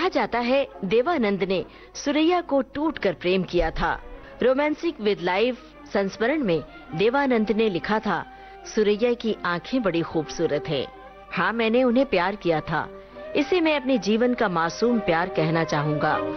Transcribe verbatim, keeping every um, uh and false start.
कहा जाता है देवानंद ने सुरैया को टूटकर प्रेम किया था। रोमांसिक विद लाइफ संस्मरण में देवानंद ने लिखा था, सुरैया की आंखें बड़ी खूबसूरत हैं। हाँ, मैंने उन्हें प्यार किया था। इसे मैं अपने जीवन का मासूम प्यार कहना चाहूँगा।